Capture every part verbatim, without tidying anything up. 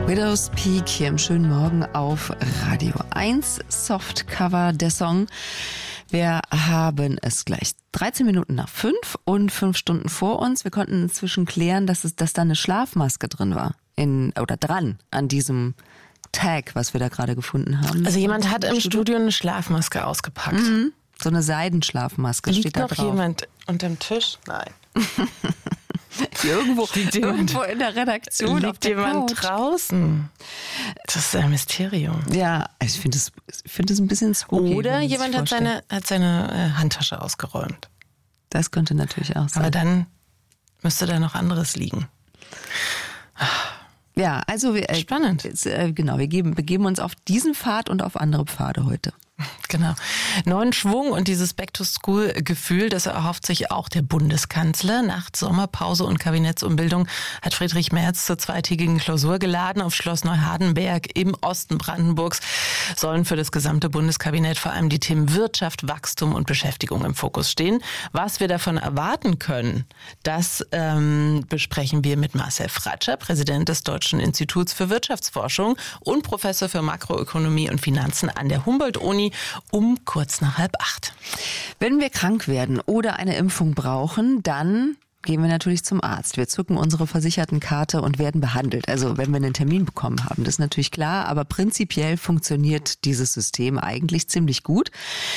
Widow's Peak hier im schönen Morgen auf Radio eins. Softcover der Song. Wir haben es gleich dreizehn Minuten nach fünf und fünf Stunden vor uns. Wir konnten inzwischen klären, dass, es, dass da eine Schlafmaske drin war. In, oder dran an diesem Tag, was wir da gerade gefunden haben. Also jemand hat im Studio eine Schlafmaske ausgepackt. Mhm. So eine Seidenschlafmaske Liegt steht da noch drauf. Jemand unterm Tisch? Nein. Irgendwo, Liegt jemand, irgendwo in der Redaktion. liegt auf der jemand Couch. draußen? Das ist ein Mysterium. Ja, ich finde es ich find es ein bisschen spooky. Oder wenn man jemand sich hat vorstellt. seine, hat seine äh, Handtasche ausgeräumt. Das könnte natürlich auch sein. Aber dann müsste da noch anderes liegen. Ja, also wir, äh, Spannend. Jetzt, äh, genau, wir geben, begeben uns auf diesen Pfad und auf andere Pfade heute. Genau. Neuen Schwung und dieses Back-to-School-Gefühl, das erhofft sich auch der Bundeskanzler. Nach Sommerpause und Kabinettsumbildung hat Friedrich Merz zur zweitägigen Klausur geladen. Auf Schloss Neuhardenberg im Osten Brandenburgs sollen für das gesamte Bundeskabinett vor allem die Themen Wirtschaft, Wachstum und Beschäftigung im Fokus stehen. Was wir davon erwarten können, das ähm, besprechen wir mit Marcel Fratscher, Präsident des Deutschen Instituts für Wirtschaftsforschung und Professor für Makroökonomie und Finanzen an der Humboldt-Uni, um kurz nach halb acht. Wenn wir krank werden oder eine Impfung brauchen, dann gehen wir natürlich zum Arzt. Wir zücken unsere Versichertenkarte und werden behandelt. Also wenn wir einen Termin bekommen haben, das ist natürlich klar, aber prinzipiell funktioniert dieses System eigentlich ziemlich gut.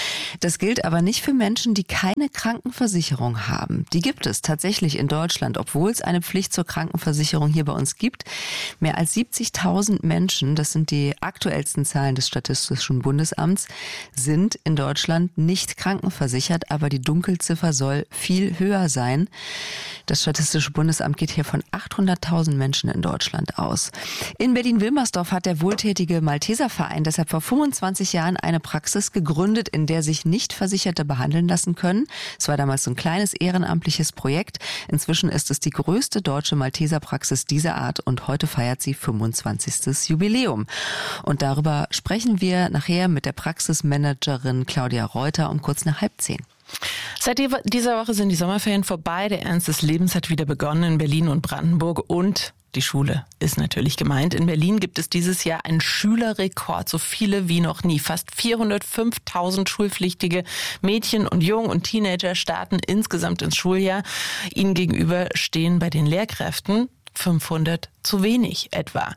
Das gilt aber nicht für Menschen, die keine Krankenversicherung haben. Die gibt es tatsächlich in Deutschland, obwohl es eine Pflicht zur Krankenversicherung hier bei uns gibt. Mehr als siebzigtausend Menschen, das sind die aktuellsten Zahlen des Statistischen Bundesamts, sind in Deutschland nicht krankenversichert, aber die Dunkelziffer soll viel höher sein. Das Statistische Bundesamt geht hier von achthunderttausend Menschen in Deutschland aus. In Berlin-Wilmersdorf hat der wohltätige Malteserverein deshalb vor fünfundzwanzig Jahren eine Praxis gegründet, in der sich Nichtversicherte behandeln lassen können. Es war damals so ein kleines ehrenamtliches Projekt. Inzwischen ist es die größte deutsche Malteserpraxis dieser Art und heute feiert sie fünfundzwanzigstes Jubiläum. Und darüber sprechen wir nachher mit der Praxismanagerin Claudia Reuter um kurz nach halb zehn. Seit dieser Woche sind die Sommerferien vorbei. Der Ernst des Lebens hat wieder begonnen in Berlin und Brandenburg und die Schule ist natürlich gemeint. In Berlin gibt es dieses Jahr einen Schülerrekord, so viele wie noch nie. Fast vierhundertfünftausend schulpflichtige Mädchen und Jungen und Teenager starten insgesamt ins Schuljahr. Ihnen gegenüber stehen bei den Lehrkräften fünfhundert zu wenig etwa.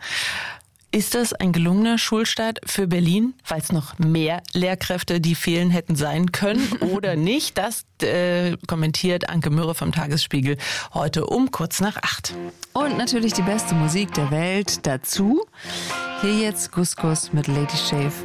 Ist das ein gelungener Schulstart für Berlin, weil es noch mehr Lehrkräfte, die fehlen, hätten sein können oder nicht? Das äh, kommentiert Anke Mürre vom Tagesspiegel heute um kurz nach acht. Und natürlich die beste Musik der Welt dazu. Hier jetzt Gus Gus mit Lady Shave.